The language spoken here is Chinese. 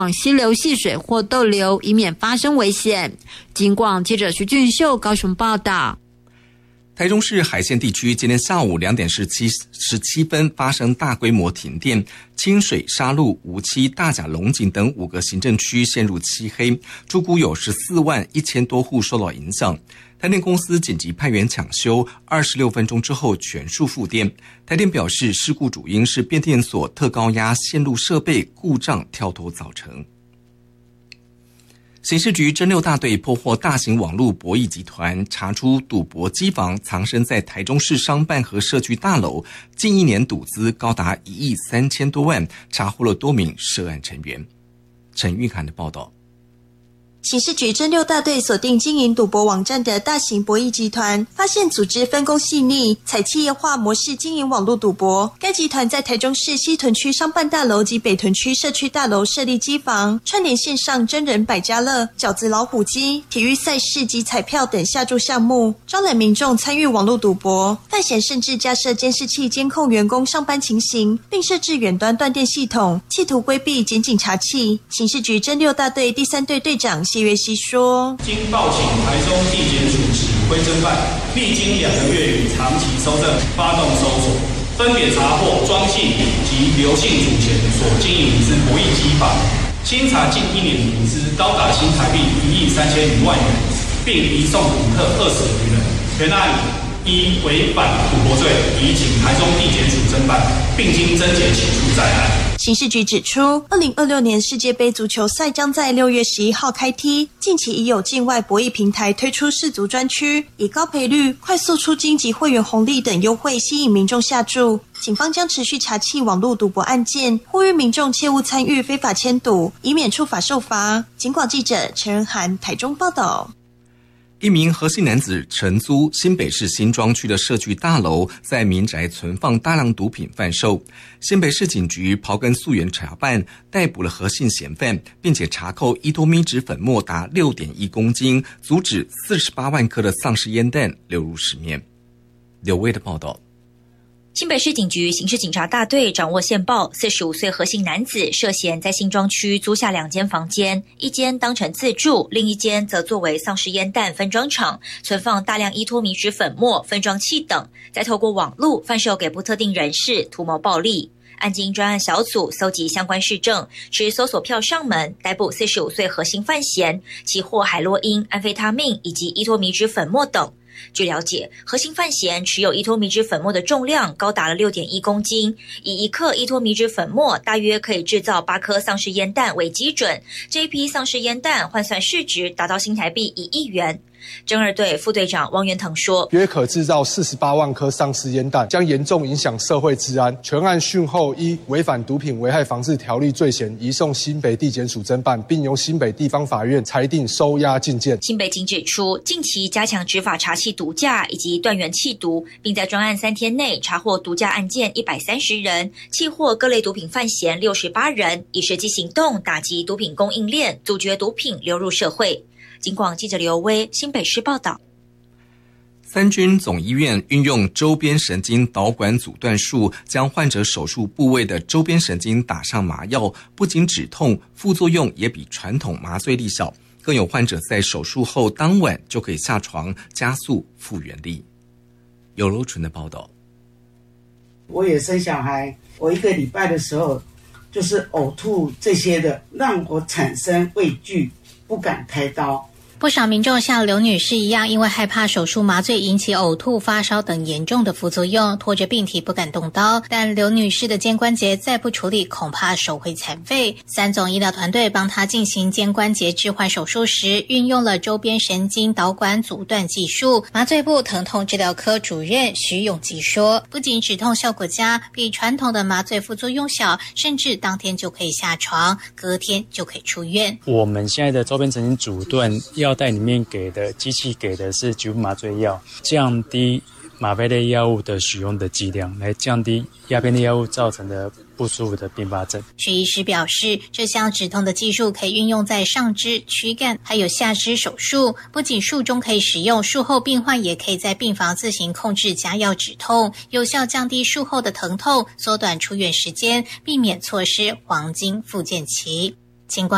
溪流戏水或逗留，以免发生危险。警广记者徐俊秀高雄报道。 台中市海线地区今天下午2点17分发生大规模停电，清水、沙鹿、梧栖、大甲、龙井等5个行政区陷入漆黑，住户有14万1000多户受到影响。台电公司紧急派员抢修，26分钟之后全数复电。台电表示，事故主因是变电所特高压线路设备故障跳脱造成。刑事局侦6大队破获大型网络博弈集团，查出赌博机房藏身在台中市商办和社区大楼，近1年赌资高达1亿3千多万，查获了多名涉案成员。陈玉涵的报道。 刑事局侦6大队锁定经营赌博网站的大型博弈集团，发现组织分工细腻，采企业化模式经营网络赌博。该集团在台中市西屯区商办大楼及北屯区社区大楼设立机房，串联线上真人百家乐、饺子老虎机、体育赛事及彩票等下注项目，招揽民众参与网络赌博。犯嫌甚至架设监视器监控员工上班情形，并设置远端断电系统，企图规避检警查缉。刑事局侦6大队第3队队长谢月熙说： 经报请台中地检署指挥侦办，历经2个月与长期搜证，发动搜索，分别查获庄姓及刘姓主嫌所经营之博弈机房，清查近1年赌资高达新台币1亿3千余万元，并移送赌客20余人。全案依违反赌博罪，已请台中地检署侦办，并经侦检起诉在案。 刑事局指出，2026年世界杯足球赛将在6月11号开踢，近期已有境外博弈平台推出世足专区，以高赔率、快速出金及会员红利等优惠吸引民众下注。警方将持续查缉网络赌博案件，呼吁民众切勿参与非法签赌，以免触法受罚。警广记者陈仁涵台中报道。 一名何姓男子承租新北市新庄区的社区大楼，在民宅存放大量毒品贩售。新北市警局刨根溯源查办，逮捕了何姓嫌犯，并且查扣依托咪酯粉末达 6.1 公斤，阻止48万颗的丧尸烟弹流入市面。刘威的报道。 新北市警局刑事警察大队掌握线报，45岁何姓男子涉嫌在新庄区租下2间房间，一间当成自住，另一间则作为丧尸烟弹分装场，存放大量依托咪酯粉末、分装器等，再透过网路贩售给不特定人士，图谋暴利。案经专案小组搜集相关事证，持搜索票上门，逮捕45岁何姓犯嫌，其获海洛因、安非他命以及依托咪酯粉末等。据了解，何姓犯嫌持有依托咪酯粉末的重量高达了 6.1 公斤，以1克依托咪酯粉末大约可以制造8颗丧尸烟弹为基准，这一批丧尸烟弹换算市值达到新台币1亿元。侦2队副队长汪元腾说， 约可制造48万颗丧尸烟弹，将严重影响社会治安。全案讯后依违反毒品危害防治条例罪嫌，移送新北地检署侦办，并由新北地方法院裁定收押禁见。 新北警指出，近期加强执法查缉毒驾以及断源弃毒，并在专案3天内查获毒驾案件130人，缉获各类毒品犯嫌68人，以实际行动打击毒品供应链，阻绝毒品流入社会。警广记者刘威新北市报道。 三军总医院运用周边神经导管阻断术，将患者手术部位的周边神经打上麻药，不仅止痛，副作用也比传统麻醉力小，更有患者在手术后当晚就可以下床，加速复原力。有楼纯的报道。 我也生小孩，我1个礼拜的时候就是呕吐这些的，让我产生畏惧，不敢开刀。 不少民众像刘女士一样，因为害怕手术麻醉引起呕吐、发烧等严重的副作用，拖着病体不敢动刀。但刘女士的肩关节再不处理，恐怕手会残废。三总医疗团队帮她进行肩关节置换手术时，运用了周边神经导管阻断技术。麻醉部疼痛治疗科主任徐永吉说，不仅止痛效果佳，比传统的麻醉副作用小，甚至当天就可以下床，隔天就可以出院。 我们现在的周边神经阻断药袋里面给的机器给的是局部麻醉药，降低吗啡类药物的使用的剂量，来降低鸦片类药物造成的不舒服的并发症。 徐医师表示，这项止痛的技术可以运用在上肢、躯干还有下肢手术，不仅术中可以使用，术后病患也可以在病房自行控制加药止痛，有效降低术后的疼痛，缩短出院时间，避免错失黄金复健期。